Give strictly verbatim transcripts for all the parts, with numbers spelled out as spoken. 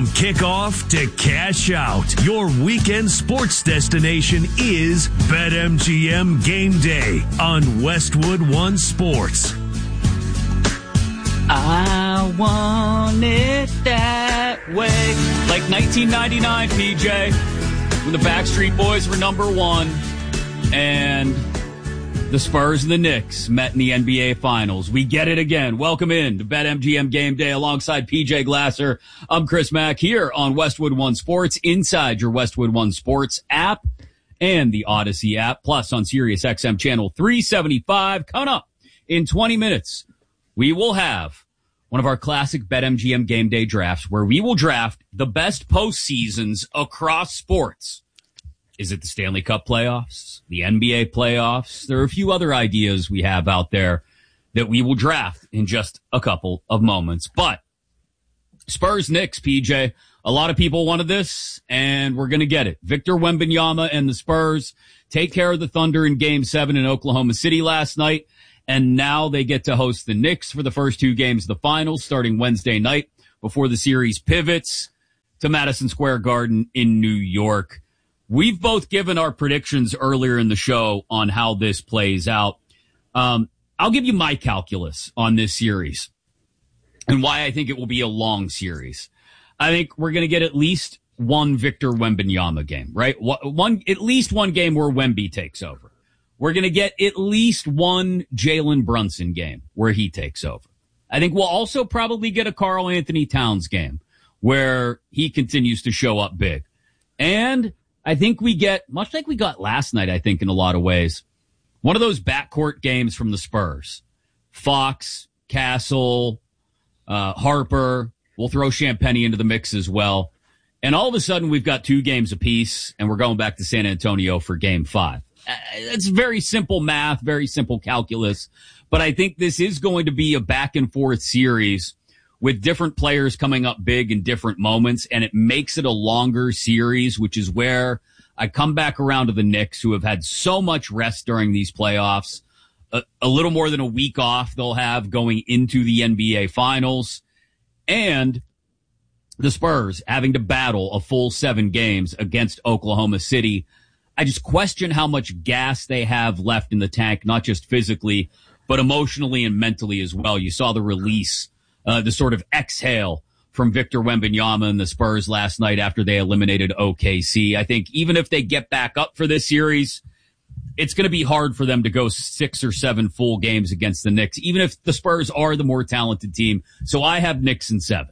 kickoff to cash out, your weekend sports destination is BetMGM Game Day on Westwood One Sports. I want it that way. Like nineteen ninety-nine, P J, when the Backstreet Boys were number one and the Spurs and the Knicks met in the N B A Finals. We get it again. Welcome in to BetMGM Game Day alongside P J Glasser. I'm Chris Mack here on Westwood One Sports, inside your Westwood One Sports app and the Odyssey app, plus on Sirius X M channel three seventy-five. Coming up in twenty minutes, we will have one of our classic BetMGM Game Day drafts where we will draft the best postseasons across sports. Is it the Stanley Cup playoffs, the N B A playoffs? There are a few other ideas we have out there that we will draft in just a couple of moments. But Spurs Knicks, P J, a lot of people wanted this, and we're going to get it. Victor Wembanyama and the Spurs take care of the Thunder in Game seven in Oklahoma City last night. And now they get to host the Knicks for the first two games of the finals starting Wednesday night before the series pivots to Madison Square Garden in New York. We've both given our predictions earlier in the show on how this plays out. Um, I'll give you my calculus on this series and why I think it will be a long series. I think we're going to get at least one Victor Wembanyama game, right? One, at least one game where Wemby takes over. We're going to get at least one Jalen Brunson game where he takes over. I think we'll also probably get a Karl Anthony Towns game where he continues to show up big. And I think we get, much like we got last night, I think in a lot of ways, one of those backcourt games from the Spurs. Fox, Castle, uh, Harper. We'll throw Champagnie into the mix as well. And all of a sudden we've got two games apiece and we're going back to San Antonio for game five. It's very simple math, very simple calculus, but I think this is going to be a back and forth series with different players coming up big in different moments, and it makes it a longer series, which is where I come back around to the Knicks, who have had so much rest during these playoffs, a, a little more than a week off they'll have going into the N B A Finals, and the Spurs having to battle a full seven games against Oklahoma City. I just question how much gas they have left in the tank, not just physically, but emotionally and mentally as well. You saw the release, uh, the sort of exhale from Victor Wembanyama and the Spurs last night after they eliminated O K C. I think even if they get back up for this series, it's going to be hard for them to go six or seven full games against the Knicks, even if the Spurs are the more talented team. So I have Knicks in seven.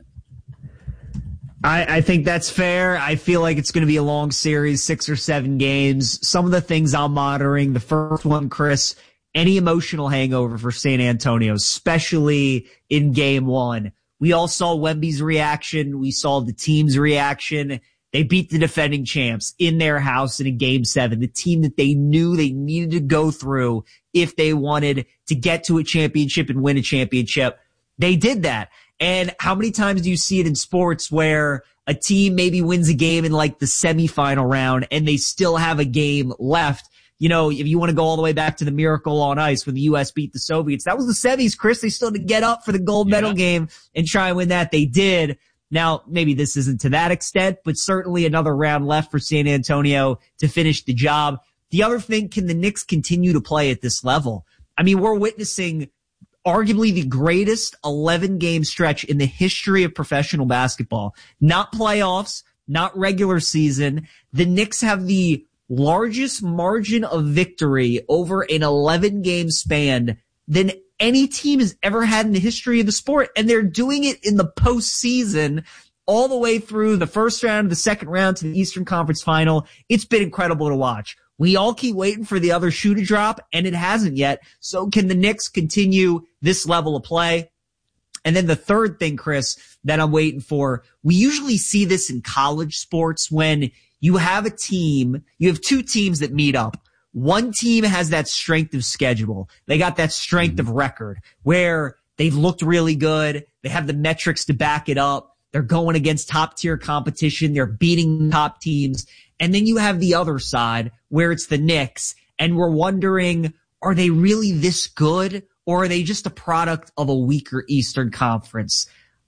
I, I think that's fair. I feel like it's going to be a long series, six or seven games. Some of the things I'm monitoring, the first one, Chris, any emotional hangover for San Antonio, especially in game one. We all saw Wemby's reaction. We saw the team's reaction. They beat the defending champs in their house in a game seven, the team that they knew they needed to go through if they wanted to get to a championship and win a championship. They did that. And how many times do you see it in sports where a team maybe wins a game in like the semifinal round and they still have a game left? You know, if you want to go all the way back to the Miracle on Ice when the U S beat the Soviets, that was the semis, Chris. They still had to get up for the gold medal yeah. game and try and win that. They did. Now, maybe this isn't to that extent, but certainly another round left for San Antonio to finish the job. The other thing, can the Knicks continue to play at this level? I mean, we're witnessing arguably the greatest eleven-game stretch in the history of professional basketball. Not playoffs, not regular season. The Knicks have the largest margin of victory over an eleven-game span than any team has ever had in the history of the sport, and they're doing it in the postseason all the way through the first round, the second round to the Eastern Conference Final. It's been incredible to watch. We all keep waiting for the other shoe to drop, and it hasn't yet. So can the Knicks continue this level of play? And then the third thing, Chris, that I'm waiting for, we usually see this in college sports when you have a team, you have two teams that meet up. One team has that strength of schedule. They got that strength of record where they've looked really good. They have the metrics to back it up. They're going against top tier competition. They're beating top teams. And then you have the other side where it's the Knicks, and we're wondering, are they really this good, or are they just a product of a weaker Eastern Conference?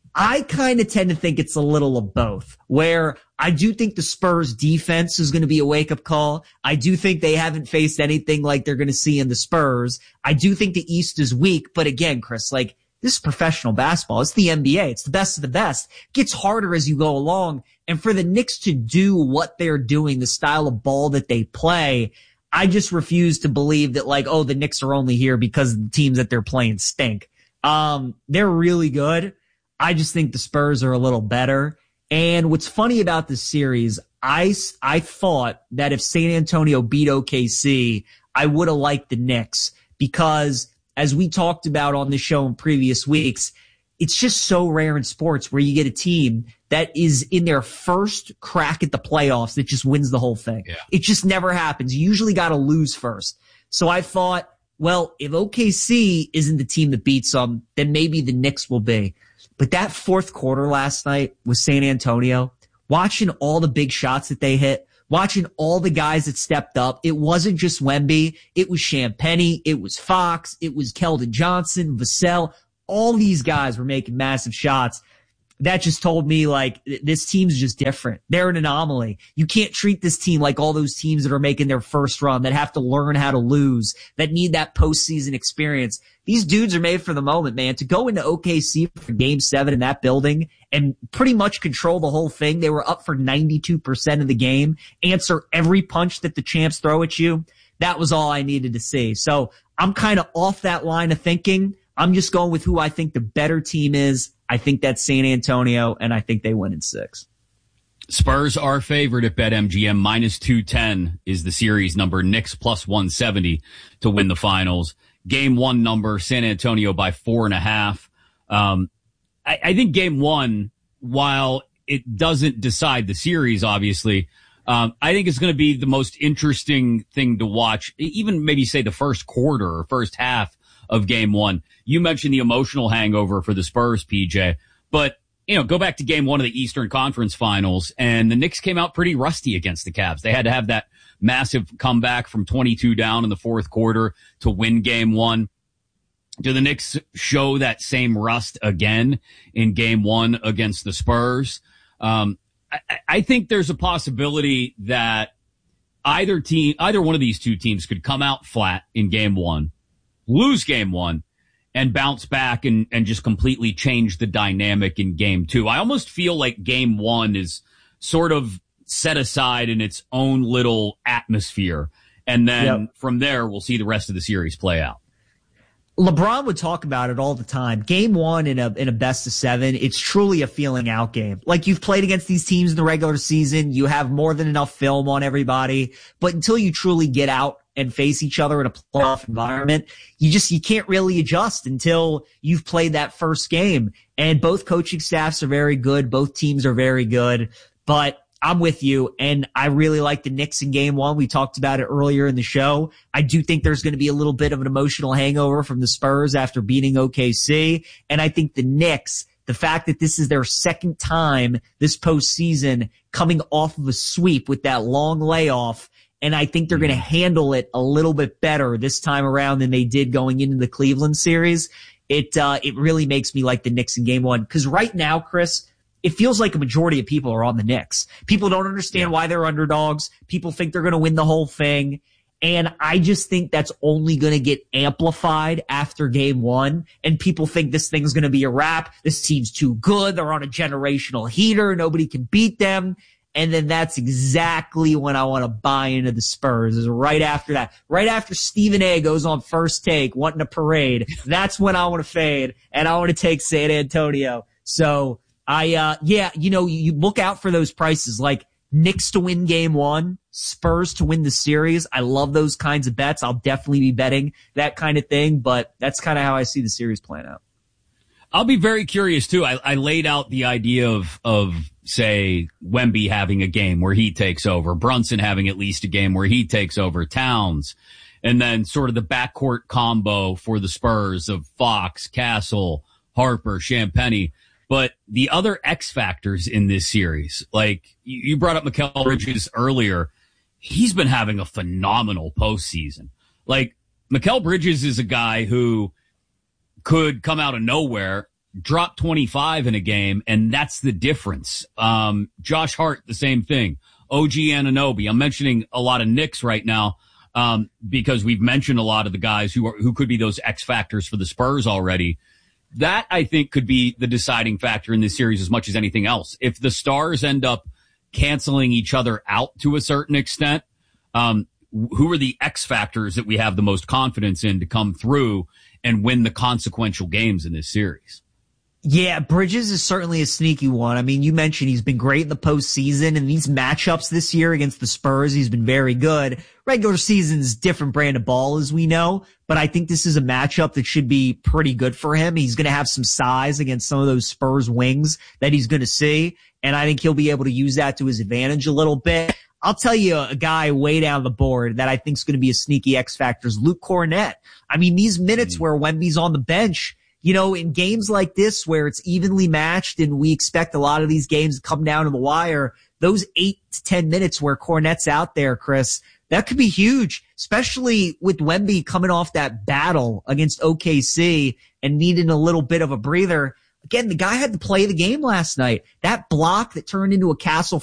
I kind of tend to think it's a little of both, where I do think the Spurs defense is going to be a wake-up call. I do think they haven't faced anything like they're going to see in the Spurs. I do think the East is weak, but again, Chris, like, this is professional basketball. It's the N B A. It's the best of the best. It gets harder as you go along. And for the Knicks to do what they're doing, the style of ball that they play, I just refuse to believe that, like, oh, the Knicks are only here because the teams that they're playing stink. Um, they're really good. I just think the Spurs are a little better. And what's funny about this series, I, I thought that if San Antonio beat O K C, I would have liked the Knicks because, as we talked about on the show in previous weeks, it's just so rare in sports where you get a team that is in their first crack at the playoffs that just wins the whole thing. Yeah. It just never happens. You usually got to lose first. So I thought, well, if O K C isn't the team that beats them, then maybe the Knicks will be. But that fourth quarter last night with San Antonio, watching all the big shots that they hit, watching all the guys that stepped up, it wasn't just Wemby. It was Champagnie. It was Fox. It was Keldon Johnson, Vassell. All these guys were making massive shots. That just told me, like, this team's just different. They're an anomaly. You can't treat this team like all those teams that are making their first run, that have to learn how to lose, that need that postseason experience. These dudes are made for the moment, man. To go into O K C for game seven in that building and pretty much control the whole thing. They were up for ninety-two percent of the game, answer every punch that the champs throw at you. That was all I needed to see. So I'm kind of off that line of thinking. I'm just going with who I think the better team is. I think that's San Antonio, and I think they win in six. Spurs are favored at BetMGM. Minus two ten is the series number. Knicks plus one seventy to win the finals. Game one number, San Antonio by four and a half. Um, I, I think game one, while it doesn't decide the series, obviously, um, I think it's going to be the most interesting thing to watch, even maybe say the first quarter or first half of game one. You mentioned the emotional hangover for the Spurs, P J, but, you know, go back to game one of the Eastern Conference Finals, and the Knicks came out pretty rusty against the Cavs. They had to have that massive comeback from twenty-two down in the fourth quarter to win game one. Do the Knicks show that same rust again in game one against the Spurs? Um, I, I think there's a possibility that either team, either one of these two teams could come out flat in game one, lose game one, and bounce back and, and just completely change the dynamic in game two. I almost feel like game one is sort of set aside in its own little atmosphere. And then yep. from there, we'll see the rest of the series play out. LeBron would talk about it all the time. Game one in a, in a best of seven, it's truly a feeling out game. Like, you've played against these teams in the regular season. You have more than enough film on everybody, but until you truly get out and face each other in a playoff environment, you just, you can't really adjust until you've played that first game. And both coaching staffs are very good. Both teams are very good, but I'm with you. And I really like the Knicks in game one. We talked about it earlier in the show. I do think there's going to be a little bit of an emotional hangover from the Spurs after beating O K C. And I think the Knicks, the fact that this is their second time this postseason coming off of a sweep with that long layoff, and I think they're going to handle it a little bit better this time around than they did going into the Cleveland series. It, uh, it really makes me like the Knicks in game one. Cause right now, Chris, it feels like a majority of people are on the Knicks. People don't understand yeah. why they're underdogs. People think they're going to win the whole thing. And I just think that's only going to get amplified after game one. And people think this thing's going to be a wrap. This team's too good. They're on a generational heater. Nobody can beat them. And then that's exactly when I want to buy into the Spurs, is right after that. Right after Stephen A goes on First Take wanting a parade. That's when I want to fade, and I want to take San Antonio. So I, uh, yeah, you know, you look out for those prices, like Knicks to win game one, Spurs to win the series. I love those kinds of bets. I'll definitely be betting that kind of thing, but that's kind of how I see the series playing out. I'll be very curious too. I, I laid out the idea of, of, say, Wemby having a game where he takes over, Brunson having at least a game where he takes over, Towns, and then sort of the backcourt combo for the Spurs of Fox, Castle, Harper, Champagnie. But the other X factors in this series, like you brought up Mikal Bridges earlier, he's been having a phenomenal postseason. Like, Mikal Bridges is a guy who could come out of nowhere drop twenty-five in a game, and that's the difference. Um, Josh Hart, the same thing. O G Anunoby. I'm mentioning a lot of Knicks right now, um, because we've mentioned a lot of the guys who are, who could be those X factors for the Spurs already. That, I think, could be the deciding factor in this series as much as anything else. If the stars end up canceling each other out to a certain extent, um, who are the X factors that we have the most confidence in to come through and win the consequential games in this series? Yeah, Bridges is certainly a sneaky one. I mean, you mentioned he's been great in the postseason, and these matchups this year against the Spurs, he's been very good. Regular season's different brand of ball, as we know, but I think this is a matchup that should be pretty good for him. He's going to have some size against some of those Spurs wings that he's going to see, and I think he'll be able to use that to his advantage a little bit. I'll tell you a guy way down the board that I think is going to be a sneaky X factor is Luke Cornett. I mean, these minutes mm-hmm. where Wemby's on the bench, you know, in games like this where it's evenly matched and we expect a lot of these games to come down to the wire, those eight to ten minutes where Cornett's out there, Chris, that could be huge, especially with Wemby coming off that battle against O K C and needing a little bit of a breather. Again, the guy had to play the game last night. That block that turned into a Castle